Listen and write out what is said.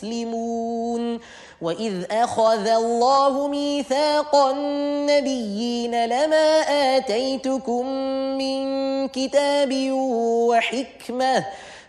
مسلمون وإذ أخذ الله ميثاق النبيين لما آتيتكم من كتاب وحكمة